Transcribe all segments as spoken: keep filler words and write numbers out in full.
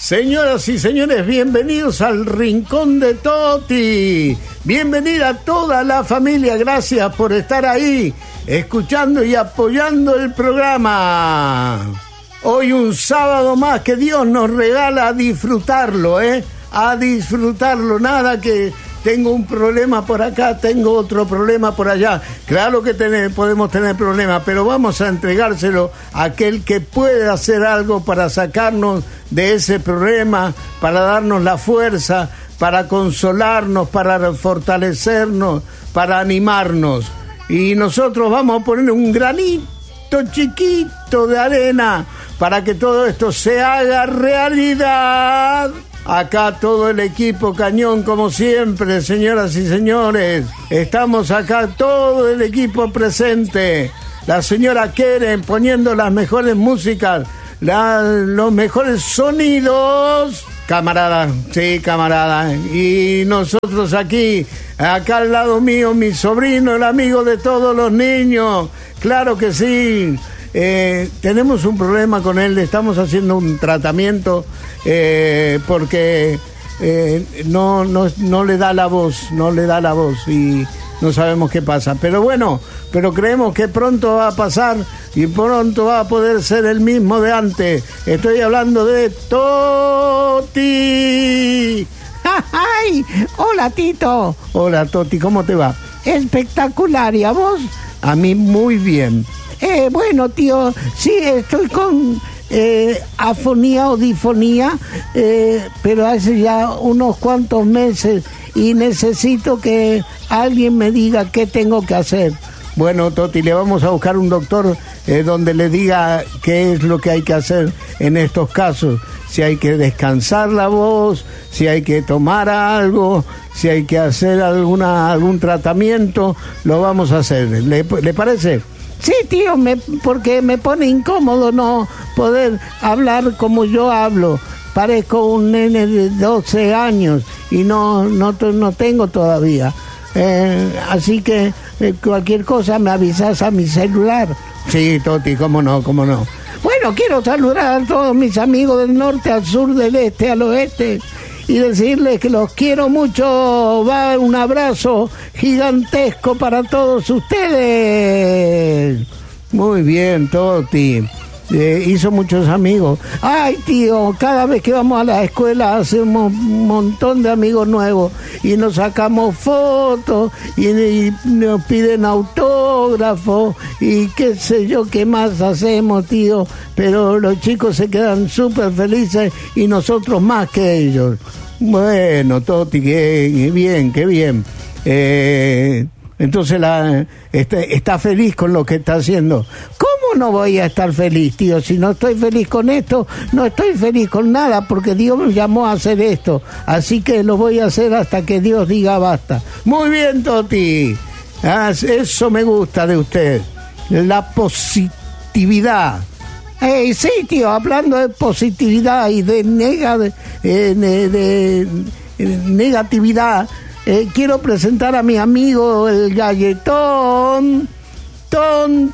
Señoras y señores, bienvenidos al Rincón de Toti. Bienvenida toda la familia, gracias por estar ahí, escuchando y apoyando el programa. Hoy un sábado más que Dios nos regala a disfrutarlo, ¿eh? A disfrutarlo, nada que tengo un problema por acá, tengo otro problema por allá. Claro que tener, podemos tener problemas, pero vamos a entregárselo a aquel que puede hacer algo para sacarnos de ese problema, para darnos la fuerza, para consolarnos, para fortalecernos, para animarnos. Y nosotros vamos a poner un granito chiquito de arena para que todo esto se haga realidad. Acá todo el equipo Cañón, como siempre, señoras y señores. Estamos acá, todo el equipo presente. La señora Keren poniendo las mejores músicas, la, los mejores sonidos. Camarada, sí, camarada. Y nosotros aquí, acá al lado mío, mi sobrino, el amigo de todos los niños. Claro que sí. Eh, tenemos un problema con él, le estamos haciendo un tratamiento eh, porque eh, no, no, no le da la voz, no le da la voz y no sabemos qué pasa. Pero bueno, pero creemos que pronto va a pasar y pronto va a poder ser el mismo de antes. Estoy hablando de Toti. ¡Ay! Hola, Tito. Hola, Toti, ¿cómo te va? Espectacular, ¿y a vos? A mí muy bien. Eh, bueno, tío, sí, estoy con eh, afonía o difonía, eh, pero hace ya unos cuantos meses y necesito que alguien me diga qué tengo que hacer. Bueno, Toti, le vamos a buscar un doctor eh, donde le diga qué es lo que hay que hacer en estos casos. Si hay que descansar la voz, si hay que tomar algo, si hay que hacer alguna algún tratamiento, lo vamos a hacer. ¿Le, le parece? Sí, tío, me, porque me pone incómodo no poder hablar como yo hablo. Parezco un nene de doce años y no, no, no tengo todavía. Eh, así que eh, cualquier cosa me avisas a mi celular. Sí, Toti, cómo no, cómo no. Bueno, quiero saludar a todos mis amigos del norte, al sur, del este, al oeste y decirles que los quiero mucho. Va un abrazo gigantesco para todos ustedes. Muy bien, Toti. Eh, hizo muchos amigos. Ay, tío, cada vez que vamos a la escuela hacemos un montón de amigos nuevos y nos sacamos fotos y, y nos piden autógrafos y qué sé yo qué más hacemos, tío, pero los chicos se quedan súper felices y nosotros más que ellos. Bueno, Toti, qué bien, qué bien. Eh, entonces la, está, está feliz con lo que está haciendo. ¿Cómo no voy a estar feliz, tío? Si no estoy feliz con esto, no estoy feliz con nada, porque Dios me llamó a hacer esto. Así que lo voy a hacer hasta que Dios diga basta. Muy bien, Toti. Ah, eso me gusta de usted. La positividad. Eh, sí, tío, hablando de positividad y de, nega, de, eh, de, de, de negatividad, eh, quiero presentar a mi amigo el galletón Ton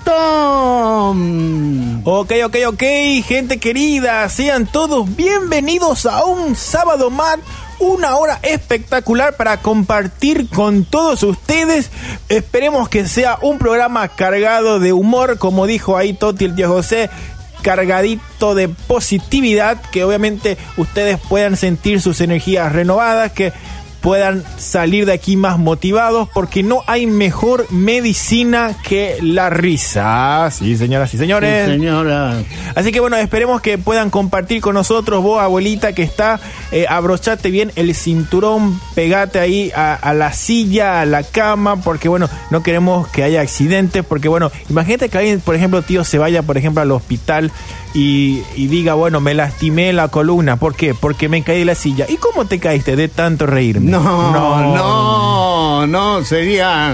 Ton. Ok, ok, ok, gente querida, sean todos bienvenidos a un sábado más. Una hora espectacular para compartir con todos ustedes. Esperemos que sea un programa cargado de humor, como dijo ahí Toti, el tío José, cargadito de positividad, que obviamente ustedes puedan sentir sus energías renovadas, que puedan salir de aquí más motivados, porque no hay mejor medicina que la risa. Sí, señoras y señores. Sí, señora. Así que bueno, esperemos que puedan compartir con nosotros. Vos, abuelita, que está, eh, abrochate bien el cinturón, pegate ahí a, a la silla, a la cama, porque bueno, no queremos que haya accidentes, porque bueno, imagínate que alguien, por ejemplo, tío, se vaya, por ejemplo, al hospital y, y diga, bueno, me lastimé la columna. ¿Por qué? Porque me caí de la silla. ¿Y cómo te caíste? De tanto reírme. No, no, no, no, sería...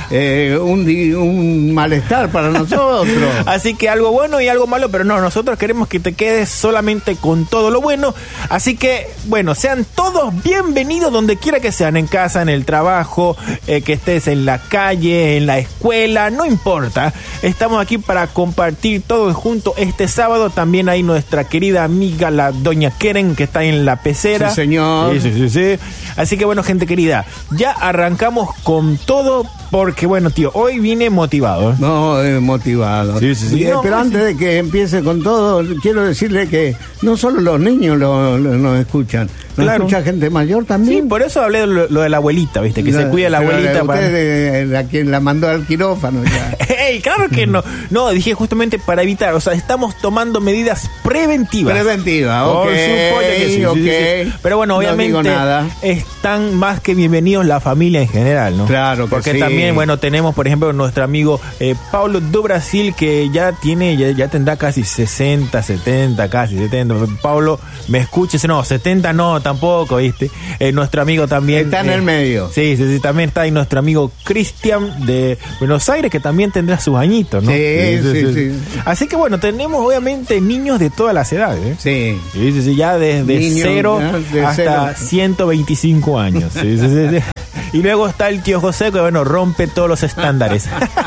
eh, un, un malestar para nosotros. Así que algo bueno y algo malo, pero no, nosotros queremos que te quedes solamente con todo lo bueno. Así que, bueno, sean todos bienvenidos donde quiera que sean, en casa, en el trabajo, eh, que estés en la calle, en la escuela, no importa. Estamos aquí para compartir todos juntos este sábado. También hay nuestra querida amiga, la doña Keren, que está en la pecera. Sí, señor. Sí, sí, sí, sí. Así que, bueno, gente querida, ya arrancamos con todo porque, bueno, tío, hoy vine motivado. No, eh, motivado. Sí, sí, sí. Y, No, pero sí. antes de que empiece con todo, quiero decirle que no solo los niños lo, lo- nos escuchan, nos Claro. escucha gente mayor Sí, también. por eso hablé de lo, lo de la abuelita, ¿viste? Que se cuida la Pero abuelita. Usted para... es la quien la mandó al quirófano ya. ¡Ey! Claro que no. No, dije justamente para evitar. O sea, estamos tomando medidas preventivas. Preventiva, ok. Por supuesto que sí, sí, ok. sí, sí. Pero bueno, No obviamente digo nada. están más que bienvenidos la familia en general, ¿no? Claro que Porque sí. también, bueno, tenemos, por ejemplo, nuestro amigo eh, Paulo do Brasil, que ya tiene, ya, ya tendrá casi sesenta, setenta, casi setenta. Paulo, me escuches, no, setenta no, tampoco, ¿viste? Eh, nuestro amigo también. Está en eh, el medio. Sí, sí, sí, también está ahí nuestro amigo Cristian de Buenos Aires, que también tendrá sus añitos, ¿no? Sí, sí, sí. Así que bueno, tenemos obviamente niños de todas las edades, ¿eh? Sí. Sí, sí, sí, ya desde Niños, cero ya, de hasta cero. ciento veinticinco años. Sí, sí, sí, sí. Y luego está el tío José, que bueno, rompe todos los estándares.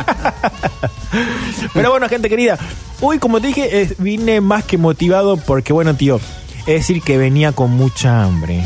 Pero bueno, gente querida, hoy, como te dije, eh, vine más que motivado porque, bueno, tío, es decir que venía con mucha hambre.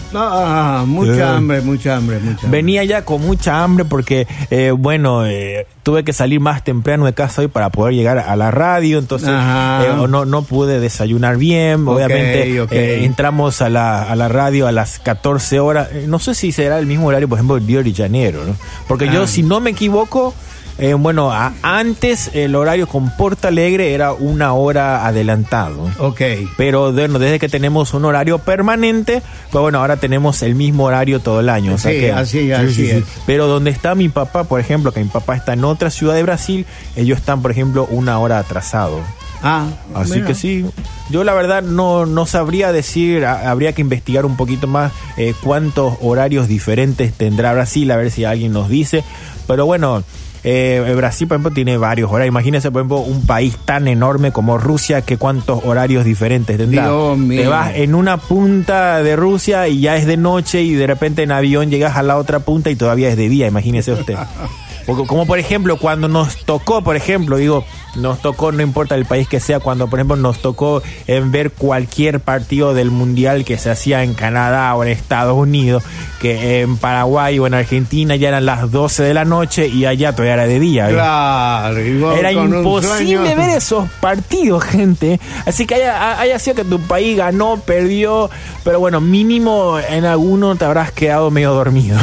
Ah, mucha Eh. hambre, mucha hambre, mucha hambre. Venía ya con mucha hambre porque, eh, bueno, eh, tuve que salir más temprano de casa hoy para poder llegar a la radio, entonces Ajá. eh, no, no pude desayunar bien. Ok, Obviamente ok. eh, entramos a la, a la radio a las catorce horas. Eh, no sé si será el mismo horario, por ejemplo, el Río de Janeiro, ¿no? Porque Ah. yo, si no me equivoco, eh, bueno, a- antes el horario con Porto Alegre era una hora adelantado. Ok. Pero bueno, desde que tenemos un horario permanente, pues bueno, ahora tenemos el mismo horario todo el año. O sea Sí, que, así- así es. Pero donde está mi papá, por ejemplo, que mi papá está en otra ciudad de Brasil, ellos están, por ejemplo, una hora atrasados. Ah, Así mira. que sí, yo la verdad no, no sabría decir, ha- habría que investigar un poquito más eh, cuántos horarios diferentes tendrá Brasil, a ver si alguien nos dice. Pero bueno, eh, Brasil, por ejemplo, tiene varios horarios. Imagínense, por ejemplo, un país tan enorme como Rusia, que cuántos horarios diferentes tendrá. Dios mío. Te vas en una punta de Rusia y ya es de noche, y de repente en avión llegas a la otra punta y todavía es de día, imagínese usted. Porque, como por ejemplo, cuando nos tocó, por ejemplo, digo, nos tocó, no importa el país que sea, cuando por ejemplo nos tocó en ver cualquier partido del mundial que se hacía en Canadá o en Estados Unidos, que en Paraguay o en Argentina ya eran las doce de la noche y allá todavía era de día. ¿eh? Claro, y vos Era con un imposible sueño. ver esos partidos, gente. Así que haya, haya sido que tu país ganó, perdió, pero bueno, mínimo en alguno te habrás quedado medio dormido.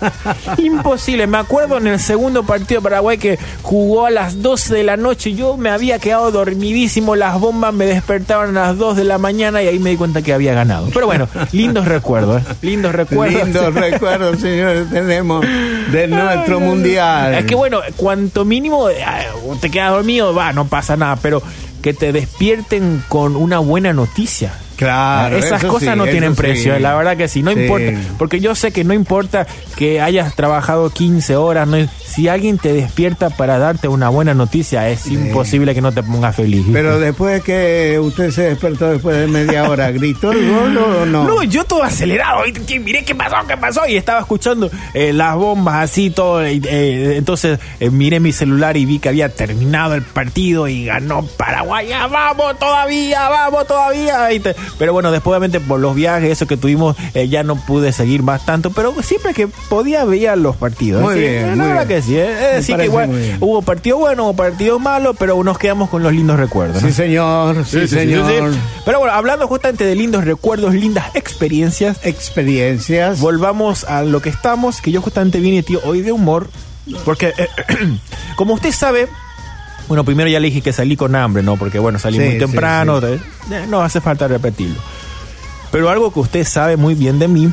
Imposible. Me acuerdo en el segundo partido de Paraguay que jugó a las doce de la noche. Yo me había quedado dormidísimo. Las bombas me despertaban a las dos de la mañana y ahí me di cuenta que había ganado. Pero bueno, lindos recuerdos, ¿eh? Lindos recuerdos. Lindos recuerdos, señores, tenemos de nuestro mundial. Es que bueno, cuanto mínimo eh, te quedas dormido, va, no pasa nada, pero que te despierten con una buena noticia. Claro, Esas eso cosas sí, no tienen eso precio, sí. eh, la verdad que sí, no Sí. importa, porque yo sé que no importa que hayas trabajado quince horas, no, si alguien te despierta para darte una buena noticia, es imposible que no te pongas feliz. Pero después que usted se despertó después de media hora, ¿gritó el gol o no? No, yo todo acelerado, y que miré qué pasó, qué pasó, y estaba escuchando eh, las bombas así, todo, y, eh, entonces eh, miré mi celular y vi que había terminado el partido y ganó Paraguay. ¡Ah, vamos todavía, vamos todavía! Y te- pero bueno, después obviamente por los viajes, eso que tuvimos, eh, ya no pude seguir más tanto, pero siempre que podía veía los partidos. Muy ¿sí? bien, La muy verdad bien. que sí, eh. es Me decir que parece igual muy bien. hubo partidos buenos, hubo partidos malos, pero nos quedamos con los lindos recuerdos, ¿no? Sí, señor, sí, señor. sí, sí. Pero bueno, hablando justamente de lindos recuerdos, lindas experiencias, Experiencias. volvamos a lo que estamos, que yo justamente vine, tío, hoy de humor, porque eh, como usted sabe, bueno, primero ya le dije que salí con hambre, ¿no? Porque bueno, salí Sí, muy sí, temprano, sí. eh, no hace falta repetirlo. Pero algo que usted sabe muy bien de mí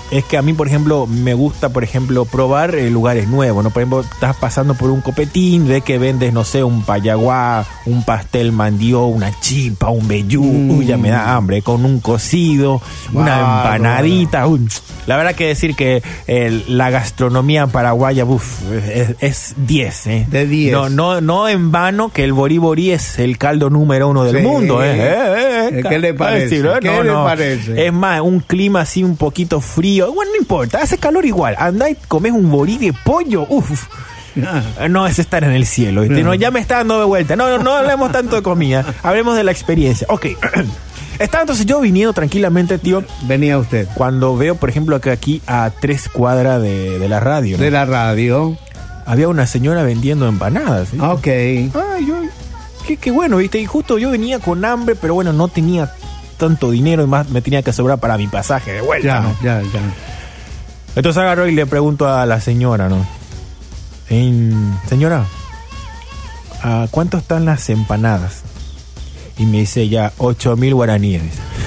es que a mí, por ejemplo, me gusta, por ejemplo, probar eh, lugares nuevos, ¿no? Por ejemplo, estás pasando por un copetín, ves que vendes, no sé, un payaguá, un pastel mandió, una chipa, un vellú, mm. uy, ya me da hambre, con un cocido, wow, una empanadita, uy. La verdad que decir que eh, la gastronomía paraguaya, uf, es diez, ¿eh? De diez. No, no, no en vano que el borí borí es el caldo número uno del sí. mundo, ¿eh? eh, eh ¿Qué le parece? ¿no? ¿Qué no, le no. parece? Es más, un clima así un poquito frío. Bueno, no importa, hace calor igual. Andá y comés un borí de pollo, uf. Ah. No es estar en el cielo, ¿viste? No, ya me está dando de vuelta. No, no, no hablemos tanto de comida. Hablemos de la experiencia. Ok. Estaba entonces yo viniendo tranquilamente, tío. Venía usted. Cuando veo, por ejemplo, que aquí a tres cuadras de, de la radio, ¿no? De la radio. Había una señora vendiendo empanadas, ¿sí? Ok. Ay, yo, qué, qué bueno, ¿viste? Y justo yo venía con hambre, pero bueno, no tenía tanto dinero y más me tenía que sobrar para mi pasaje de vuelta, ya, ¿no? Ya, ya. Entonces agarro y le pregunto a la señora, ¿no? En, señora, ¿a cuánto están las empanadas? Y me dice ya, ocho mil guaraníes.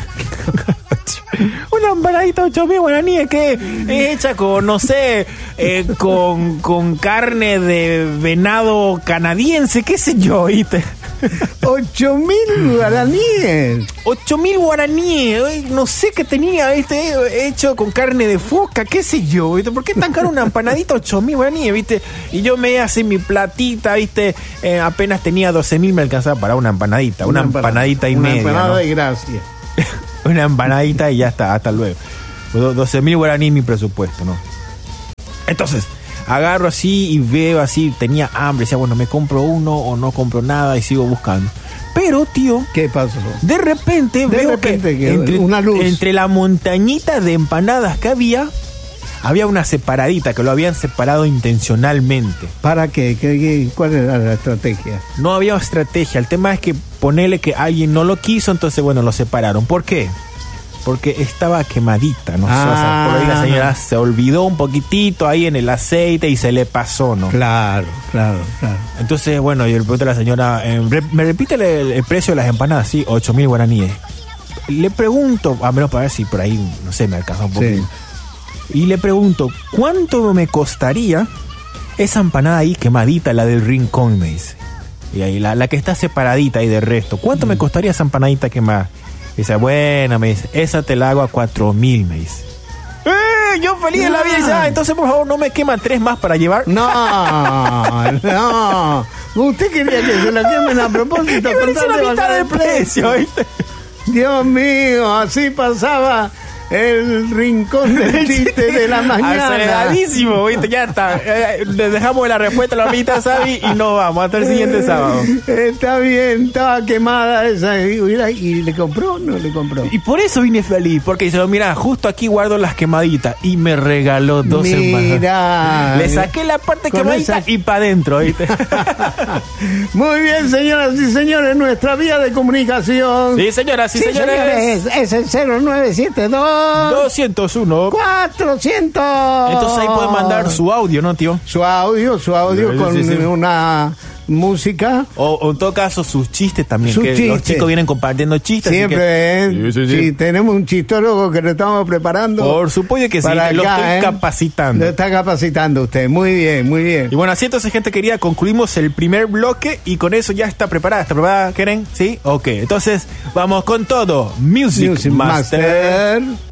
Una empanadita ocho mil guaraníes que es hecha con, no sé, eh, con, con carne de venado canadiense, qué sé yo, ¿viste? ocho mil guaraníes. ocho mil guaraníes, no sé qué tenía, ¿viste? Hecho con carne de foca, qué sé yo, ¿viste? ¿Por qué tan caro una empanadita ocho mil guaraníes, ¿viste? Y yo me así mi platita, ¿viste? Eh, apenas tenía doce mil, me alcanzaba para una empanadita, una, una empanadita y una media. Una empanada, ¿no? Y gracias. Una empanadita y ya está, hasta luego. doce mil guaraníes mi presupuesto, ¿no? Entonces, agarro así y veo así, tenía hambre, decía, bueno, me compro uno o no compro nada y sigo buscando. Pero, tío, ¿qué pasó? De repente de veo repente que, que entre, una luz. entre la montañita de empanadas que había, había una separadita que lo habían separado intencionalmente. ¿Para qué? ¿Qué, qué? ¿Cuál era la estrategia? No había estrategia. El tema es que ponele que alguien no lo quiso, entonces, bueno, lo separaron. ¿Por qué? Porque estaba quemadita, ¿no? Ah. O sea, por ahí la señora se olvidó un poquitito ahí en el aceite y se le pasó, ¿no? Claro, claro, claro. Entonces, bueno, yo le pregunto a la señora, eh, ¿me repite el, el precio de las empanadas? Sí, ocho mil guaraníes. Le pregunto, a menos para ver si por ahí, no sé, me alcanza un poquito. Sí. Y le pregunto, ¿cuánto me costaría esa empanada ahí quemadita, la del rincón, me dice? Y ahí, la, la que está separadita ahí del resto. ¿Cuánto mm. me costaría esa empanadita quemada? Dice, bueno, me dice, esa te la hago a cuatro mil, me dice. ¡Eh! Yo feliz de la vida. Dice, ah, entonces por favor no me queman tres más para llevar. No, no. Usted quería que se la quemen a propósito. Con la mitad del precio, ¿viste? Dios mío, así pasaba el rincón del chiste de la mañana. Aceleradísimo, ¿viste? Ya está. Eh, le dejamos la respuesta a la amiguita Sabi y nos vamos hasta el siguiente sábado. Está bien, estaba quemada esa. ¿Y, y le compró o no le compró? Y por eso vine feliz, porque dice, mira, justo aquí guardo las quemaditas. Y me regaló dos empanadas. Mira. Le saqué la parte quemadita esa... y para adentro, ¿viste? Muy bien, señoras y señores, nuestra vía de comunicación. Sí, señoras y sí, señores. señores. Es el cero nueve siete dos doscientos uno cuatrocientos. Entonces ahí pueden mandar su audio, ¿no, tío? Su audio, su audio sí, con sí, sí. una música. O, o en todo caso sus chistes también, Sus que chistes. Los chicos vienen compartiendo chistes. Siempre, que... ¿eh? Sí, sí, sí. Sí, tenemos un chistólogo que lo estamos preparando. Por supuesto que sí, acá, lo estoy ¿eh? capacitando. Lo está capacitando usted, muy bien, muy bien. Y bueno, así entonces, gente querida, concluimos el primer bloque y con eso ya está preparada. ¿Está preparada, Keren? ¿Sí? Ok, entonces vamos con todo. Music, Music Master. Master.